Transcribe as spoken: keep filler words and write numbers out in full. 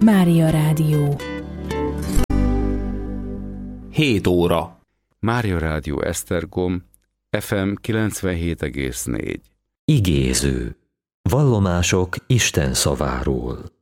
Mária Rádió. hét óra. Mária Rádió Esztergom, ef em kilencvenhét egész négy. Igéző. Vallomások Isten szaváról.